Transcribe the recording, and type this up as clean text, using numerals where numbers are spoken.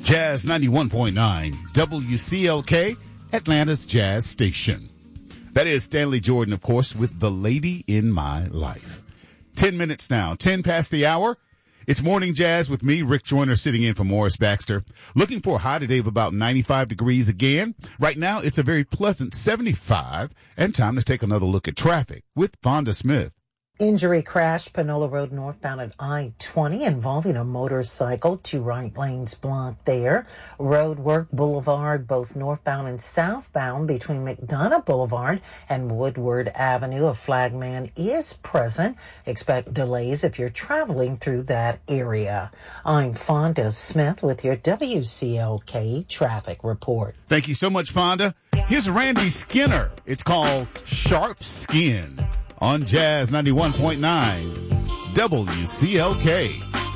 Jazz 91.9, WCLK, Atlanta's Jazz Station. That is Stanley Jordan, of course, with The Lady in My Life. 10 minutes now, 10 past the hour. It's Morning Jazz with me, Rick Joyner, sitting in for Morris Baxter. Looking for a high today of about 95 degrees again. Right now, it's a very pleasant 75, and time to take another look at traffic with Fonda Smith. Injury crash, Panola Road northbound at I-20 involving a motorcycle. 2 right lanes blocked there. Roadwork Boulevard, both northbound and southbound between McDonough Boulevard and Woodward Avenue. A flagman is present. Expect delays if you're traveling through that area. I'm Fonda Smith with your WCLK traffic report. Thank you so much, Fonda. Here's Randy Skinner. It's called Sharp Skin on Jazz 91.9 WCLK.